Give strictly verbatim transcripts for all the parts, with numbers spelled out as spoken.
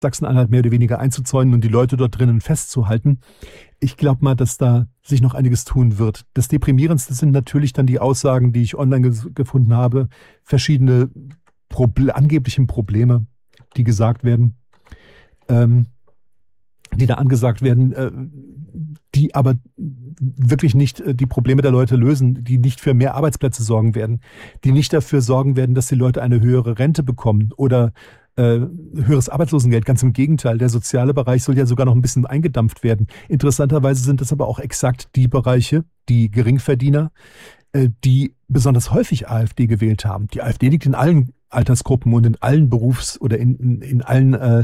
Sachsen-Anhalt mehr oder weniger einzuzäunen und die Leute dort drinnen festzuhalten. Ich glaube mal, dass da sich noch einiges tun wird. Das Deprimierendste sind natürlich dann die Aussagen, die ich online ges- gefunden habe, verschiedene Proble- angeblichen Probleme, die gesagt werden, ähm, die da angesagt werden, äh, die aber wirklich nicht äh, die Probleme der Leute lösen, die nicht für mehr Arbeitsplätze sorgen werden, die nicht dafür sorgen werden, dass die Leute eine höhere Rente bekommen oder äh, höheres Arbeitslosengeld. Ganz im Gegenteil, der soziale Bereich soll ja sogar noch ein bisschen eingedampft werden. Interessanterweise sind das aber auch exakt die Bereiche, die Geringverdiener, äh, die besonders häufig AfD gewählt haben. Die AfD liegt in allen Altersgruppen und in allen Berufs- oder in, in, in allen äh,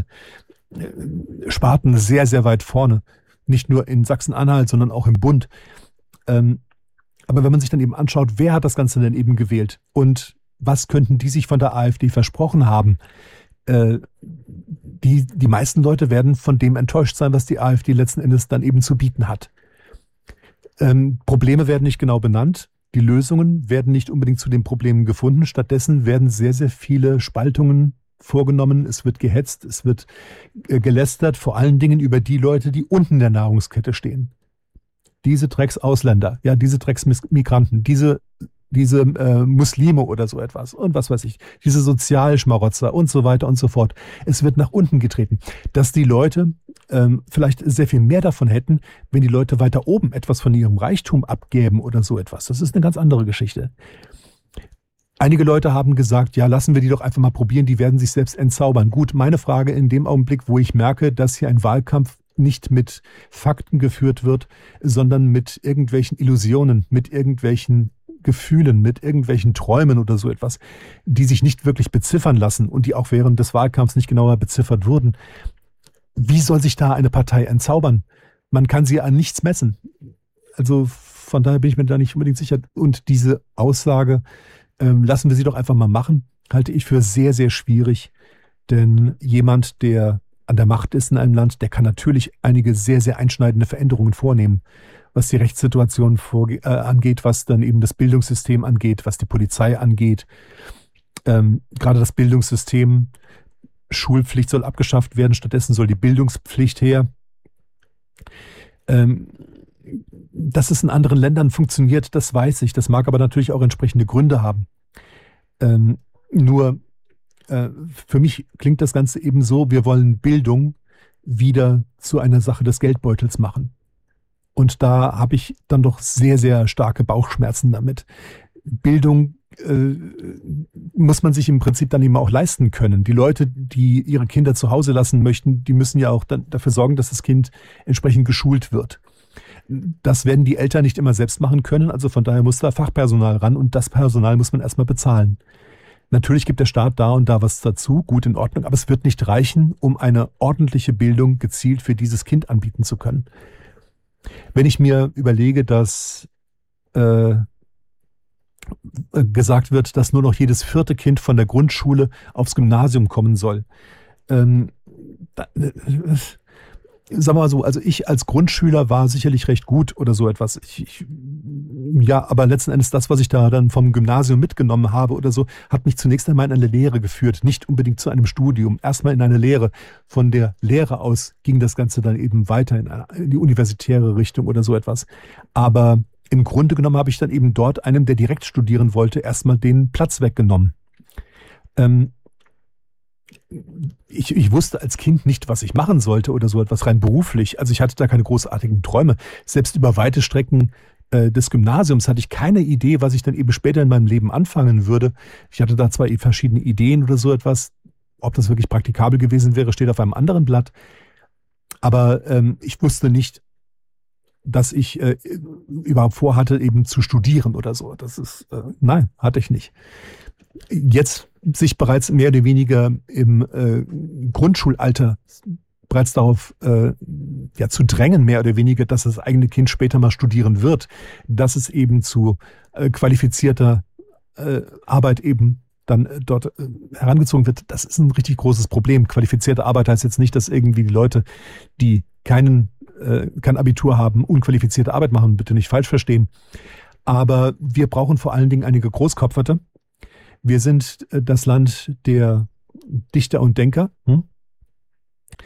Sparten sehr, sehr weit vorne. Nicht nur in Sachsen-Anhalt, sondern auch im Bund. Ähm, aber wenn man sich dann eben anschaut, wer hat das Ganze denn eben gewählt und was könnten die sich von der AfD versprochen haben, äh, die, die meisten Leute werden von dem enttäuscht sein, was die AfD letzten Endes dann eben zu bieten hat. Ähm, Probleme werden nicht genau benannt. Die Lösungen werden nicht unbedingt zu den Problemen gefunden. Stattdessen werden sehr, sehr viele Spaltungen vorgenommen. Es wird gehetzt, es wird äh, gelästert, vor allen Dingen über die Leute, die unten in der Nahrungskette stehen. Diese Drecksausländer, ja, diese Drecksmigranten, diese, diese äh, Muslime oder so etwas und was weiß ich, diese Sozialschmarotzer und so weiter und so fort. Es wird nach unten getreten. Dass die Leute ähm, vielleicht sehr viel mehr davon hätten, wenn die Leute weiter oben etwas von ihrem Reichtum abgäben oder so etwas. Das ist eine ganz andere Geschichte. Einige Leute haben gesagt, ja, lassen wir die doch einfach mal probieren, die werden sich selbst entzaubern. Gut, meine Frage in dem Augenblick, wo ich merke, dass hier ein Wahlkampf nicht mit Fakten geführt wird, sondern mit irgendwelchen Illusionen, mit irgendwelchen Gefühlen, mit irgendwelchen Träumen oder so etwas, die sich nicht wirklich beziffern lassen und die auch während des Wahlkampfs nicht genauer beziffert wurden. Wie soll sich da eine Partei entzaubern? Man kann sie an nichts messen. Also von daher bin ich mir da nicht unbedingt sicher. Und diese Aussage, ähm, lassen wir sie doch einfach mal machen, halte ich für sehr, sehr schwierig. Denn jemand, der an der Macht ist in einem Land, der kann natürlich einige sehr, sehr einschneidende Veränderungen vornehmen, was die Rechtssituation vorge- äh, angeht, was dann eben das Bildungssystem angeht, was die Polizei angeht. Ähm, gerade das Bildungssystem, Schulpflicht soll abgeschafft werden, stattdessen soll die Bildungspflicht her. Ähm, dass es in anderen Ländern funktioniert, das weiß ich. Das mag aber natürlich auch entsprechende Gründe haben. Ähm, nur äh, für mich klingt das Ganze eben so, wir wollen Bildung wieder zu einer Sache des Geldbeutels machen. Und da habe ich dann doch sehr, sehr starke Bauchschmerzen damit. Bildung äh, muss man sich im Prinzip dann eben auch leisten können. Die Leute, die ihre Kinder zu Hause lassen möchten, die müssen ja auch dann dafür sorgen, dass das Kind entsprechend geschult wird. Das werden die Eltern nicht immer selbst machen können, also von daher muss da Fachpersonal ran und das Personal muss man erstmal bezahlen. Natürlich gibt der Staat da und da was dazu, gut in Ordnung, aber es wird nicht reichen, um eine ordentliche Bildung gezielt für dieses Kind anbieten zu können. Wenn ich mir überlege, dass äh, gesagt wird, dass nur noch jedes vierte Kind von der Grundschule aufs Gymnasium kommen soll, ähm, da, äh, sagen wir mal so, also ich als Grundschüler war sicherlich recht gut oder so etwas. Ich, ich, ja, aber letzten Endes das, was ich da dann vom Gymnasium mitgenommen habe oder so, hat mich zunächst einmal in eine Lehre geführt, nicht unbedingt zu einem Studium. Erstmal in eine Lehre. Von der Lehre aus ging das Ganze dann eben weiter in, eine, in die universitäre Richtung oder so etwas. Aber im Grunde genommen habe ich dann eben dort einem, der direkt studieren wollte, erstmal den Platz weggenommen. Ähm, Ich, ich wusste als Kind nicht, was ich machen sollte oder so etwas rein beruflich. Also ich hatte da keine großartigen Träume. Selbst über weite Strecken äh, des Gymnasiums hatte ich keine Idee, was ich dann eben später in meinem Leben anfangen würde. Ich hatte da zwar verschiedene Ideen oder so etwas. Ob das wirklich praktikabel gewesen wäre, steht auf einem anderen Blatt. Aber ähm, ich wusste nicht, dass ich äh, überhaupt vorhatte, eben zu studieren oder so. Das ist, äh, nein, hatte ich nicht. Jetzt sich bereits mehr oder weniger im äh, Grundschulalter bereits darauf äh, ja, zu drängen, mehr oder weniger, dass das eigene Kind später mal studieren wird, dass es eben zu äh, qualifizierter äh, Arbeit eben dann äh, dort äh, herangezogen wird, das ist ein richtig großes Problem. Qualifizierte Arbeit heißt jetzt nicht, dass irgendwie die Leute, die keinen, äh, kein Abitur haben, unqualifizierte Arbeit machen, bitte nicht falsch verstehen. Aber wir brauchen vor allen Dingen einige Großkopferte. Wir sind das Land der Dichter und Denker. Hm?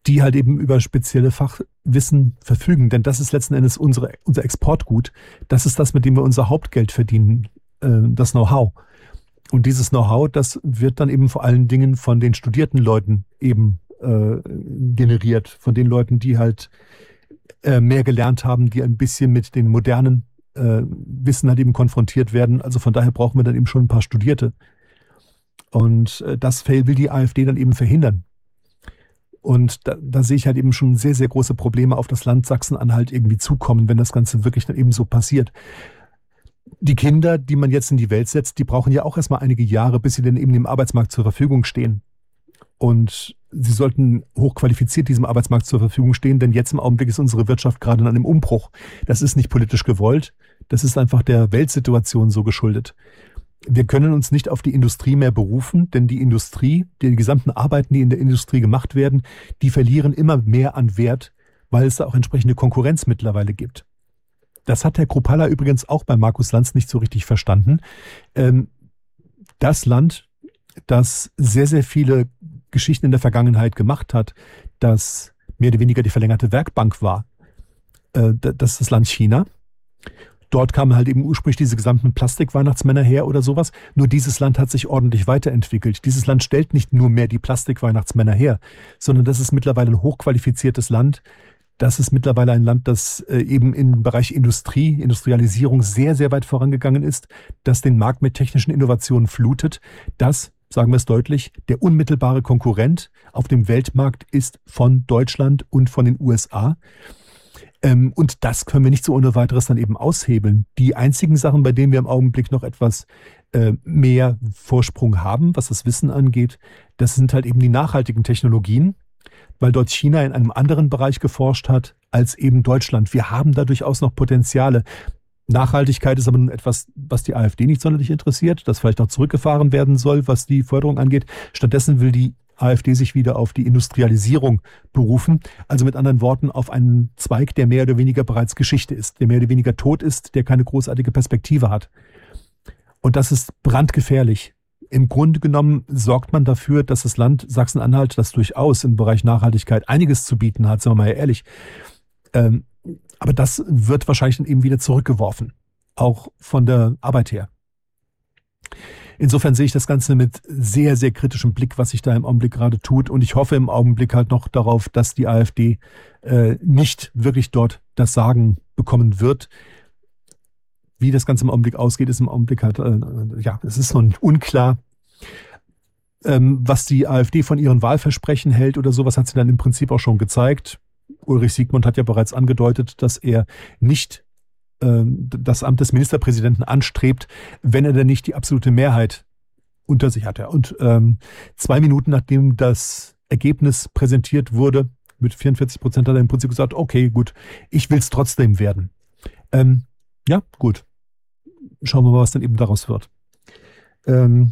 die halt eben über spezielle Fachwissen verfügen. Denn das ist letzten Endes unsere, unser Exportgut. Das ist das, mit dem wir unser Hauptgeld verdienen, äh, das Know-how. Und dieses Know-how, das wird dann eben vor allen Dingen von den studierten Leuten eben äh, generiert. Von den Leuten, die halt äh, mehr gelernt haben, die ein bisschen mit den modernen äh, Wissen halt eben konfrontiert werden. Also von daher brauchen wir dann eben schon ein paar Studierte. Und äh, das will die AfD dann eben verhindern. Und da, da sehe ich halt eben schon sehr, sehr große Probleme auf das Land Sachsen-Anhalt irgendwie zukommen, wenn das Ganze wirklich dann eben so passiert. Die Kinder, die man jetzt in die Welt setzt, die brauchen ja auch erstmal einige Jahre, bis sie dann eben dem Arbeitsmarkt zur Verfügung stehen. Und sie sollten hochqualifiziert diesem Arbeitsmarkt zur Verfügung stehen, denn jetzt im Augenblick ist unsere Wirtschaft gerade in einem Umbruch. Das ist nicht politisch gewollt, das ist einfach der Weltsituation so geschuldet. Wir können uns nicht auf die Industrie mehr berufen, denn die Industrie, die gesamten Arbeiten, die in der Industrie gemacht werden, die verlieren immer mehr an Wert, weil es da auch entsprechende Konkurrenz mittlerweile gibt. Das hat Herr Kruppalla übrigens auch bei Markus Lanz nicht so richtig verstanden. Ähm, das Land, das sehr, sehr viele Geschichten in der Vergangenheit gemacht hat, das mehr oder weniger die verlängerte Werkbank war, äh, das ist das Land China. Dort kamen halt eben ursprünglich diese gesamten Plastikweihnachtsmänner her oder sowas. Nur dieses Land hat sich ordentlich weiterentwickelt. Dieses Land stellt nicht nur mehr die Plastikweihnachtsmänner her, sondern das ist mittlerweile ein hochqualifiziertes Land. Das ist mittlerweile ein Land, das äh, eben im Bereich Industrie, Industrialisierung sehr, sehr weit vorangegangen ist, das den Markt mit technischen Innovationen flutet. Das, sagen wir es deutlich, der unmittelbare Konkurrent auf dem Weltmarkt ist von Deutschland und von den U S A. Ähm, und das können wir nicht so ohne weiteres dann eben aushebeln. Die einzigen Sachen, bei denen wir im Augenblick noch etwas äh, mehr Vorsprung haben, was das Wissen angeht, das sind halt eben die nachhaltigen Technologien, weil dort China in einem anderen Bereich geforscht hat als eben Deutschland. Wir haben da durchaus noch Potenziale. Nachhaltigkeit ist aber nun etwas, was die AfD nicht sonderlich interessiert, das vielleicht auch zurückgefahren werden soll, was die Förderung angeht. Stattdessen will die AfD sich wieder auf die Industrialisierung berufen. Also mit anderen Worten auf einen Zweig, der mehr oder weniger bereits Geschichte ist, der mehr oder weniger tot ist, der keine großartige Perspektive hat. Und das ist brandgefährlich. Im Grunde genommen sorgt man dafür, dass das Land Sachsen-Anhalt, das durchaus im Bereich Nachhaltigkeit einiges zu bieten hat, sagen wir mal ehrlich, ähm, aber das wird wahrscheinlich dann eben wieder zurückgeworfen, auch von der Arbeit her. Insofern sehe ich das Ganze mit sehr, sehr kritischem Blick, was sich da im Augenblick gerade tut. Und ich hoffe im Augenblick halt noch darauf, dass die AfD äh, nicht wirklich dort das Sagen bekommen wird. Wie das Ganze im Augenblick ausgeht, ist im Augenblick halt, äh, ja, es ist noch unklar. Ähm, was die AfD von ihren Wahlversprechen hält oder sowas, hat sie dann im Prinzip auch schon gezeigt. Ulrich Siegmund hat ja bereits angedeutet, dass er nicht das Amt des Ministerpräsidenten anstrebt, wenn er denn nicht die absolute Mehrheit unter sich hat. Und ähm, zwei Minuten nachdem das Ergebnis präsentiert wurde, mit vierundvierzig Prozent hat er im Prinzip gesagt, okay, gut, ich will es trotzdem werden. Ähm, ja, gut. Schauen wir mal, was dann eben daraus wird. Ähm,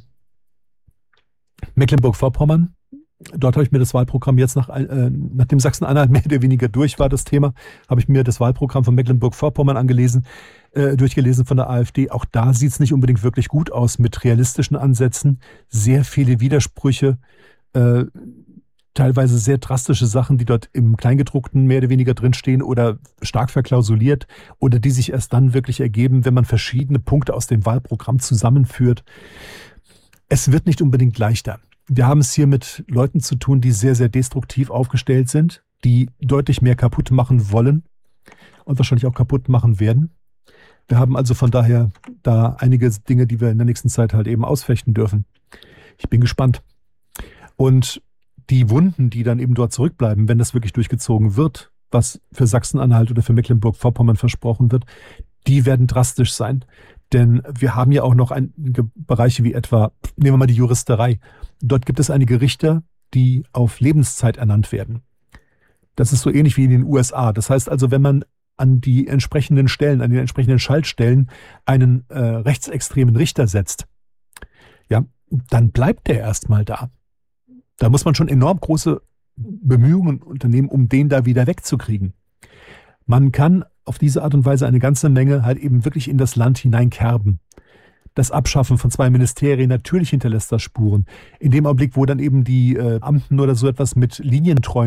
Mecklenburg-Vorpommern. Dort habe ich mir das Wahlprogramm jetzt, nach, äh, nachdem Sachsen-Anhalt mehr oder weniger durch war, das Thema, habe ich mir das Wahlprogramm von Mecklenburg-Vorpommern angelesen, äh, durchgelesen von der AfD. Auch da sieht es nicht unbedingt wirklich gut aus mit realistischen Ansätzen. Sehr viele Widersprüche, äh, teilweise sehr drastische Sachen, die dort im Kleingedruckten mehr oder weniger drinstehen oder stark verklausuliert oder die sich erst dann wirklich ergeben, wenn man verschiedene Punkte aus dem Wahlprogramm zusammenführt. Es wird nicht unbedingt leichter. Wir haben es hier mit Leuten zu tun, die sehr, sehr destruktiv aufgestellt sind, die deutlich mehr kaputt machen wollen und wahrscheinlich auch kaputt machen werden. Wir haben also von daher da einige Dinge, die wir in der nächsten Zeit halt eben ausfechten dürfen. Ich bin gespannt. Und die Wunden, die dann eben dort zurückbleiben, wenn das wirklich durchgezogen wird, was für Sachsen-Anhalt oder für Mecklenburg-Vorpommern versprochen wird, die werden drastisch sein. Denn wir haben ja auch noch einige Bereiche wie etwa, nehmen wir mal die Juristerei. Dort gibt es einige Richter, die auf Lebenszeit ernannt werden. Das ist so ähnlich wie in den U S A. Das heißt also, wenn man an die entsprechenden Stellen, an den entsprechenden Schaltstellen einen äh, rechtsextremen Richter setzt, ja, dann bleibt der erstmal da. Da muss man schon enorm große Bemühungen unternehmen, um den da wieder wegzukriegen. Man kann auf diese Art und Weise eine ganze Menge halt eben wirklich in das Land hineinkerben. Das Abschaffen von zwei Ministerien, natürlich hinterlässt das Spuren. In dem Augenblick, wo dann eben die äh, Beamten oder so etwas mit linientreuen